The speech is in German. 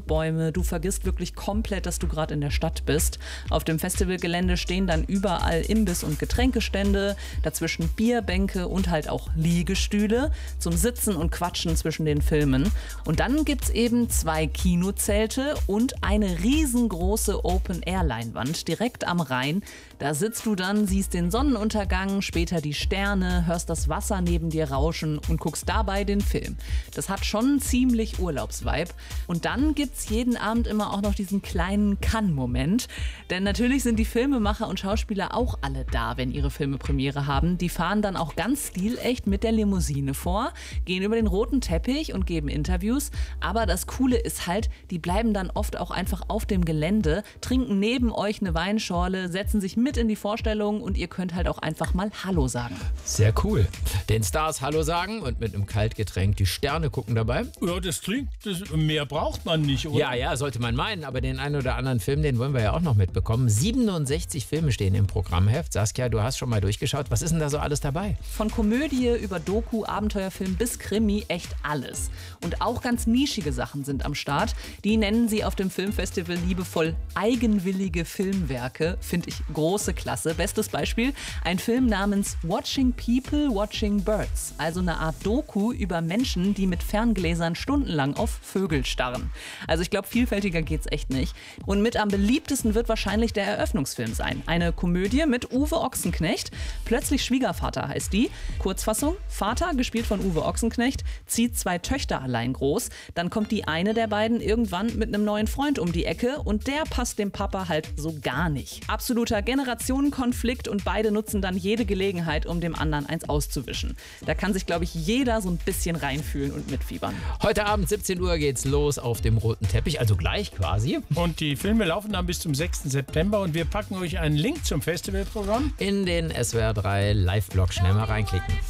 Bäume. Du vergisst wirklich komplett, dass du gerade in der Stadt bist. Auf dem Festivalgelände stehen dann überall Imbiss- und Getränkestände, dazwischen Bierbänke und halt auch Liegestühle zum Sitzen und Quatschen zwischen den Filmen. Und dann gibt's eben 2 Kinozelte und eine riesengroße Open-Air-Leinwand direkt am Rhein. Da sitzt du dann, siehst den Sonnenuntergang, später die Sterne, hörst das Wasser neben dir rauschen und guckst dabei den Film. Das hat schon ziemlich Urlaubsvibe. Und dann gibt's jeden Abend immer auch noch diesen kleinen Kann-Moment. Denn natürlich sind die Filmemacher und Schauspieler auch alle da, wenn ihre Filme Premiere haben. Die fahren dann auch ganz stilecht mit der Limousine vor, gehen über den roten Teppich und geben Interviews. Aber das Coole ist halt, die bleiben dann oft auch einfach auf dem Gelände, trinken neben euch eine Weinschorle, setzen sich mit in die Vorstellung und ihr könnt halt auch einfach mal Hallo sagen. Sehr cool. Den Stars Hallo sagen und mit einem Kaltgetränk die Sterne gucken dabei. Ja, mehr braucht man nicht, oder? Ja, sollte man meinen, aber den einen oder anderen Film, den wollen wir ja auch noch mitbekommen. 67 Filme stehen im Programmheft. Saskia, du hast schon mal durchgeschaut. Was ist denn da so alles dabei? Von Komödie über Doku, Abenteuerfilm bis Krimi, echt alles. Und auch ganz nischige Sachen sind am Start. Die nennen sie auf dem Filmfestival liebevoll eigenwillige Filmwerke. Finde ich große Klasse. Bestes Beispiel, ein Film namens Watching People, Watching Birds. Also eine Art Doku über Menschen, die mit Ferngläsern stundenlang auf Vögel starren. Also ich glaube, vielfältiger geht's echt nicht. Und mit am beliebtesten wird wahrscheinlich der Eröffnungsfilm sein. Eine Komödie mit Uwe Ochsenknecht. Plötzlich Schwiegervater heißt die. Kurzfassung, Vater, gespielt von Uwe Ochsenknecht, zieht 2 Töchter allein groß. Dann kommt die eine der beiden irgendwann mit einem neuen Freund um die Ecke und der passt dem Papa halt so gar nicht. Absoluter Generationenkonflikt und beide nutzen dann jede Gelegenheit, um dem anderen eins auszuwischen. Da kann sich, glaube ich, jeder so ein bisschen reinfühlen und mitfiebern. Heute Abend 17 Uhr geht's los auf dem roten Teppich, also gleich quasi. Und die Filme laufen dann bis zum 6. September und wir packen euch einen Link zum Festivalprogramm In den SWR 3 Live-Blog schnell mal reinklicken.